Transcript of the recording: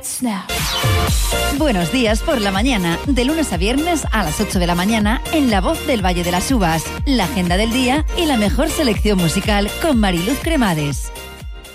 Snap. Buenos días por la mañana, de lunes a viernes a las 8 de la mañana en La Voz del Valle de las Uvas, la agenda del día y la mejor selección musical con Mariluz Cremades.